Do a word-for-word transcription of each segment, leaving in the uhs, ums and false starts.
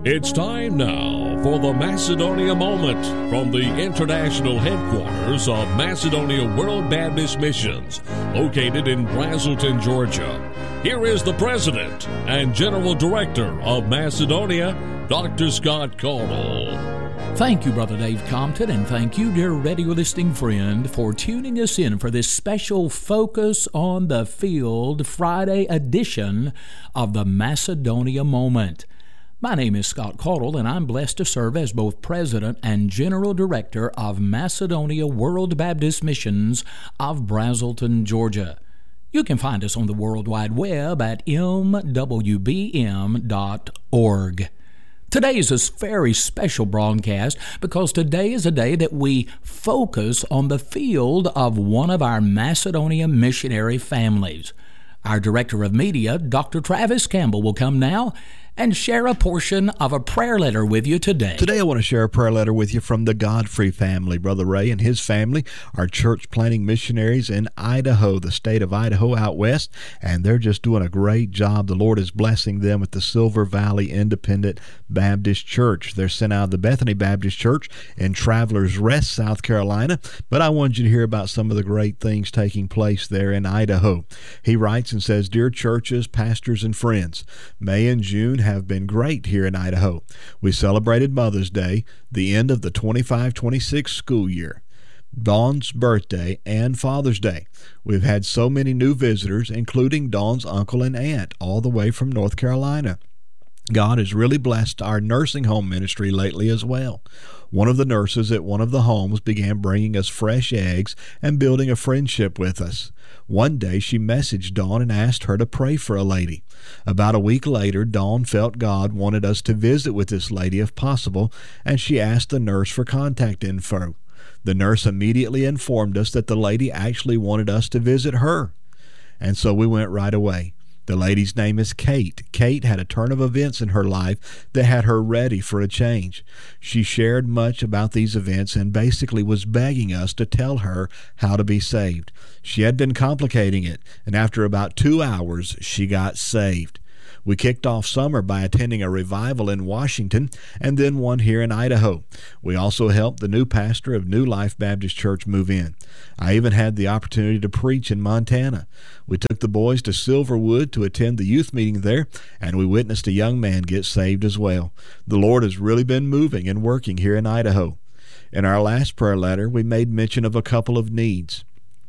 It's time now for the Macedonia Moment from the international headquarters of Macedonia World Baptist Missions, located in Braselton, Georgia. Here is the President and General Director of Macedonia, Doctor Scott Caudle. Thank you, Brother Dave Compton, and thank you, dear radio listening friend, for tuning us in for this special Focus on the Field Friday edition of the Macedonia Moment. My name is Scott Caudle, and I'm blessed to serve as both President and General Director of Macedonia World Baptist Missions of Braselton, Georgia. You can find us on the World Wide Web at m w b m dot org. Today is a very special broadcast because today is a day that we focus on the field of one of our Macedonia missionary families. Our Director of Media, Doctor Travis Campbell, will come now and share a portion of a prayer letter with you today. Today I want to share a prayer letter with you from the Godfrey family. Brother Ray and his family are church planting missionaries in Idaho, the state of Idaho out west, and they're just doing a great job. The Lord is blessing them at the Silver Valley Independent Baptist Church. They're sent out of the Bethany Baptist Church in Travelers Rest, South Carolina, but I wanted you to hear about some of the great things taking place there in Idaho. He writes and says, "Dear churches, pastors, and friends, May and June have been great here in Idaho. We celebrated Mother's Day, the end of the twenty-five twenty-six school year, Dawn's birthday, and Father's Day. We've had so many new visitors, including Dawn's uncle and aunt, all the way from North Carolina. God has really blessed our nursing home ministry lately as well. One of the nurses at one of the homes began bringing us fresh eggs and building a friendship with us. One day she messaged Dawn and asked her to pray for a lady. About a week later, Dawn felt God wanted us to visit with this lady if possible, and she asked the nurse for contact info. The nurse immediately informed us that the lady actually wanted us to visit her, and so we went right away. The lady's name is Kate. Kate had a turn of events in her life that had her ready for a change. She shared much about these events and basically was begging us to tell her how to be saved. She had been complicating it, and after about two hours, she got saved. We kicked off summer by attending a revival in Washington and then one here in Idaho. We also helped the new pastor of New Life Baptist Church move in. I even had the opportunity to preach in Montana. We took the boys to Silverwood to attend the youth meeting there, and we witnessed a young man get saved as well. The Lord has really been moving and working here in Idaho. In our last prayer letter, we made mention of a couple of needs.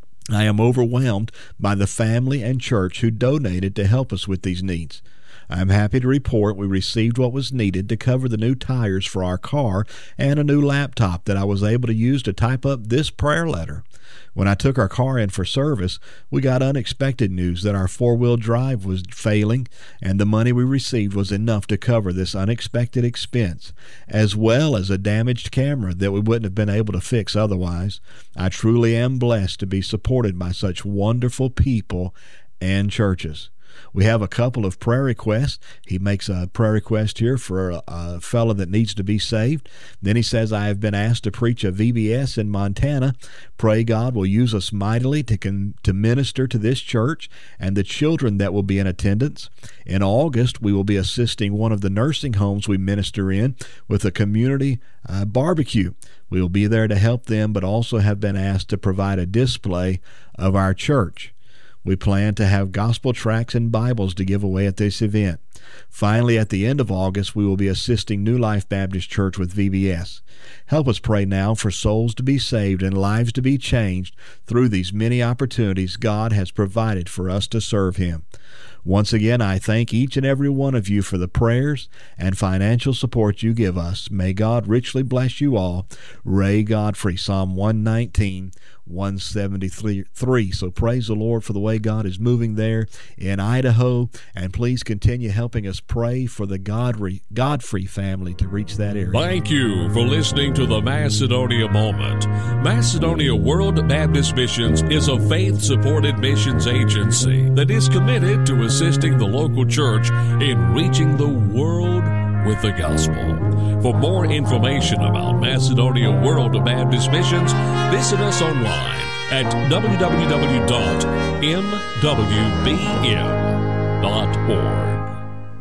I am overwhelmed by the family and church who donated to help us with these needs. I am happy to report we received what was needed to cover the new tires for our car and a new laptop that I was able to use to type up this prayer letter. When I took our car in for service, we got unexpected news that our four-wheel drive was failing, and the money we received was enough to cover this unexpected expense, as well as a damaged camera that we wouldn't have been able to fix otherwise. I truly am blessed to be supported by such wonderful people and churches. We have a couple of prayer requests. He makes a prayer request here for a, a fellow that needs to be saved. Then he says, I have been asked to preach a V B S in Montana. Pray God will use us mightily to, con- to minister to this church and the children that will be in attendance. In August, we will be assisting one of the nursing homes we minister in with a community uh, barbecue. We will be there to help them, but also have been asked to provide a display of our church. We plan to have gospel tracts and Bibles to give away at this event. Finally, at the end of August, we will be assisting New Life Baptist Church with V B S. Help us pray now for souls to be saved and lives to be changed through these many opportunities God has provided for us to serve Him. Once again, I thank each and every one of you for the prayers and financial support you give us. May God richly bless you all. Ray Godfrey, Psalm one nineteen, one seventy-three. So praise the Lord for the way God is moving there in Idaho, and please continue helping us pray for the Godfrey, Godfrey family to reach that area. Thank you for listening to the Macedonia Moment. Macedonia World Baptist Missions is a faith-supported missions agency that is committed to assisting the local church in reaching the world with the gospel. For more information about Macedonia World Baptist Missions, visit us online at w w w dot m w b m dot org.